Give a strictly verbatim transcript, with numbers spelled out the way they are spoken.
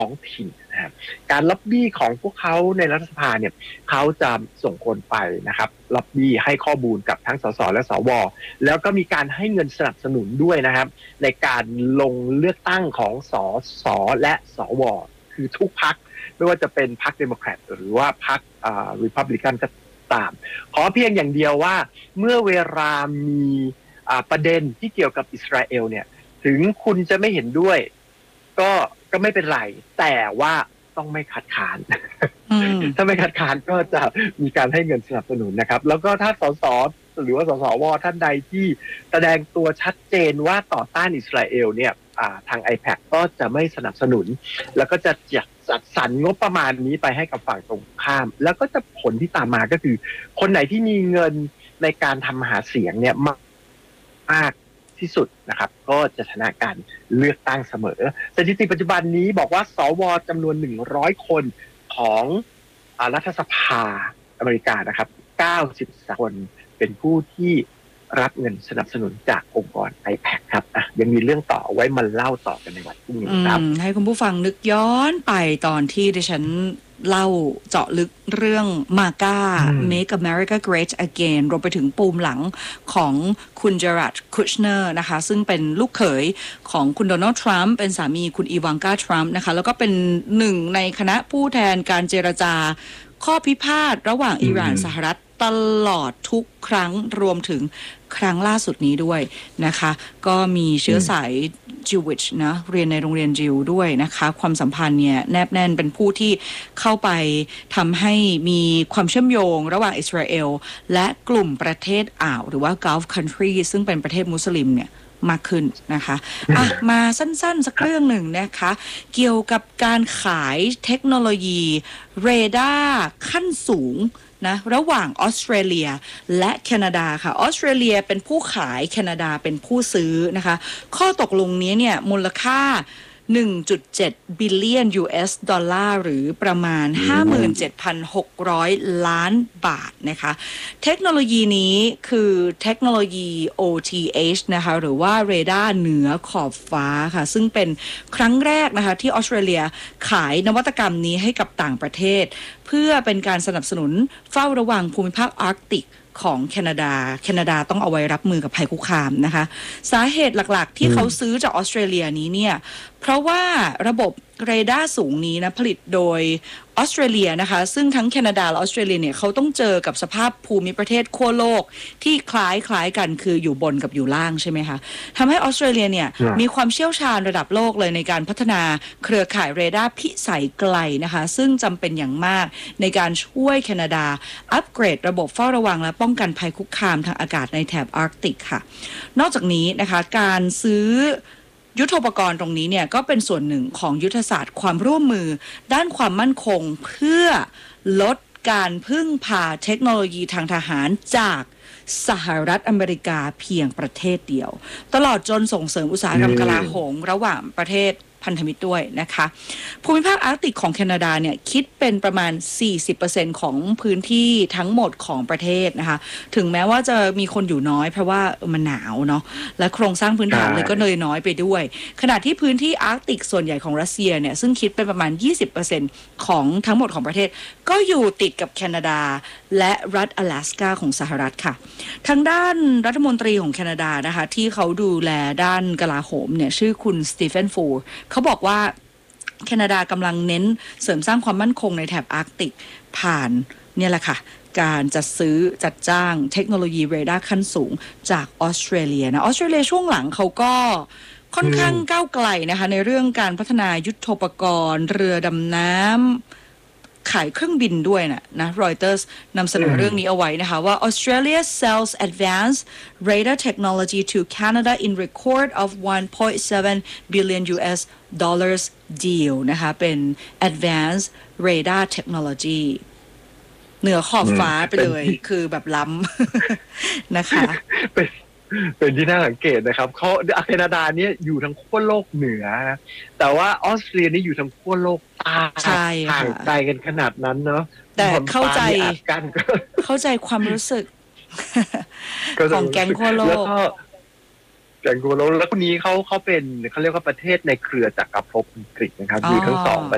ท้องถิ่นนะครับการล็อบบี้ของพวกเขาในรัฐสภาเนี่ยเขาจะส่งคนไปนะครับล็อบบี้ให้ข้อมูลกับทั้งสสและสวแล้วก็มีการให้เงินสนับสนุนด้วยนะครับในการลงเลือกตั้งของสสและสวคือทุกพรรคไม่ว่าจะเป็นพรรคเดโมแครตหรือว่าพรรคอ่ารีพับลิกันก็ตามขอเพียงอย่างเดียวว่าเมื่อเวลามีอ่าประเด็นที่เกี่ยวกับอิสราเอลเนี่ยถึงคุณจะไม่เห็นด้วยก็ก็ไม่เป็นไรแต่ว่าต้องไม่คัดค้านถ้าไม่คัดค้านก็จะมีการให้เงินสนับสนุนนะครับแล้วก็ถ้าสสหรือว่าสสวท่านใดที่แสดงตัวชัดเจนว่าต่อต้านอิสราเอลเนี่ยทาง ไอ แพค ก็จะไม่สนับสนุนแล้วก็จะจัดจัดสรรงบประมาณนี้ไปให้กับฝั่งตรงข้ามแล้วก็จะผลที่ตามมาก็คือคนไหนที่มีเงินในการทำหาเสียงเนี่ยมากที่สุดนะครับก็จะชนะการเลือกตั้งเสมอสถิติปัจจุบันนี้บอกว่าสวจำนวนหนึ่งร้อยคนของรัฐสภาอเมริกานะครับเก้าสิบคนเป็นผู้ที่รับเงินสนับสนุนจากองค์กร ไอ แพค ครับอ่ะยังมีเรื่องต่อไว้มาเล่าต่อกันในวันพรุ่งนี้ครับให้คุณผู้ฟังนึกย้อนไปตอนที่ดิฉันเล่าเจาะลึกเรื่องมาก้า Make America Great Again รวมไปถึงปูมหลังของคุณเจอราร์ด คุชเนอร์นะคะซึ่งเป็นลูกเขยของคุณโดนัลด์ทรัมป์เป็นสามีคุณอีวานกาทรัมป์นะคะแล้วก็เป็นหนึ่งในคณะผู้แทนการเจรจาข้อพิพาทระหว่างอิหร่านสหรัฐตลอดทุกครั้งรวมถึงครั้งล่าสุดนี้ด้วยนะคะก็มีเชื้อสายจิวิชนะเรียนในโรงเรียนจิวด้วยนะคะความสัมพันธ์เนี่ยแนบแน่นเป็นผู้ที่เข้าไปทำให้มีความเชื่อมโยงระหว่างอิสราเอลและกลุ่มประเทศอ่าวหรือว่า Gulf Country ซึ่งเป็นประเทศมุสลิมเนี่ยมากขึ้นนะคะอ่ะมาสั้นๆสักเรื่องหนึ่งนะคะเกี่ยวกับการขายเทคโนโลยีเรดาร์ขั้นสูงนะระหว่างออสเตรเลียและแคนาดาค่ะออสเตรเลียเป็นผู้ขายแคนาดาเป็นผู้ซื้อนะคะข้อตกลงนี้เนี่ยมูลค่า หนึ่งจุดเจ็ด บิลเลียน ยู เอส ดอลลาร์หรือประมาณ ห้าหมื่นเจ็ดพันหกร้อย ล้านบาทนะคะเทคโนโลยีนี้คือเทคโนโลยี โอ ที เอช นะคะหรือว่าเรดาร์เหนือขอบฟ้าค่ะซึ่งเป็นครั้งแรกนะคะที่ออสเตรเลียขายนวัตกรรมนี้ให้กับต่างประเทศเพื่อเป็นการสนับสนุนเฝ้าระวังภูมิภาคอาร์กติกของแคนาดาแคนาดาต้องเอาไว้รับมือกับภัยคุกคามนะคะสาเหตุหลักๆที่เขาซื้อจากออสเตรเลียนี้เนี่ยเพราะว่าระบบเรดาร์สูงนี้นะผลิตโดยออสเตรเลียนะคะซึ่งทั้งแคนาดาและออสเตรเลียเนี่ยเขาต้องเจอกับสภาพภูมิประเทศขั้วโลกที่คล้ายคล้ายกันคืออยู่บนกับอยู่ล่างใช่ไหมคะทำให้ออสเตรเลียเนี่ยมีความเชี่ยวชาญระดับโลกเลยในการพัฒนาเครือข่ายเรดาร์พิสัยไกลนะคะซึ่งจำเป็นอย่างมากในการช่วยแคนาดาอัปเกรดระบบเฝ้าระวังและป้องกันภัยคุกคามทางอากาศในแถบอาร์กติกค่ะนอกจากนี้นะคะการซื้อยุทโธปกรณ์ตรงนี้เนี่ยก็เป็นส่วนหนึ่งของยุทธศาสตร์ความร่วมมือด้านความมั่นคงเพื่อลดการพึ่งพาเทคโนโลยีทางทหารจากสหรัฐอเมริกาเพียงประเทศเดียวตลอดจนส่งเสริมอุตสาหกรรมกลาโหมระหว่างประเทศพันธมิตรด้วยนะคะภูมิภาคอาร์กติกของแคนาดาเนี่ยคิดเป็นประมาณ สี่สิบเปอร์เซ็นต์ ของพื้นที่ทั้งหมดของประเทศนะคะถึงแม้ว่าจะมีคนอยู่น้อยเพราะว่ามันหนาวเนาะและโครงสร้างพื้นฐานเลยก็เลยน้อยไปด้วยขณะที่พื้นที่อาร์กติกส่วนใหญ่ของรัสเซียเนี่ยซึ่งคิดเป็นประมาณ ยี่สิบเปอร์เซ็นต์ ของทั้งหมดของประเทศก็อยู่ติดกับแคนาดาและรัฐ阿拉斯加ของสหรัฐค่ะทางด้านรัฐมนตรีของแคนาดานะคะที่เขาดูแลด้านกลาโหมเนี่ยชื่อคุณสตีเฟนฟูร์เขาบอกว่าแคนาดากำลังเน้นเสริมสร้างความมั่นคงในแถบอาร์กติกผ่านเนี่ยแหละค่ะการจัดซื้อจัดจ้างเทคโนโลยีเรดาร์ขั้นสูงจากออสเตรเลียนะออสเตรเลียช่วงหลังเขาก็ค่อนข้างก้าวไกลนะคะในเรื่องการพัฒนายุทโธปกรณ์เรือดำน้ำขายเครื่องบินด้วยนะนะ Reuters นำเสนอเรื่องนี้เอาไว้นะคะว่า Australia sells advanced radar technology to Canada in record of one point seven billion ยู เอส dollars deal นะคะเป็น advanced radar technology เหนือขอบฟ้าไปเลยคือแบบล้ำนะคะเป็นเป็นที่น่าสังเกตนะครับเขาแคนาดาเนี่ยอยู่ทางขั้วโลกเหนือนะแต่ว่าออสเตรเลียนี่อยู่ทางขั้วโลกใต้ห่างไกลกันขนาดนั้นเนาะแต่เข้าใจเข้าใจความรู้สึกของแก๊งขั้วโลกแก๊งขั้วโลกแล้วคนนี้เขาเขาเป็นเขาเรียกว่าประเทศในเครือจักรภพอังกฤษนะครับอยู่ทั้งสองประ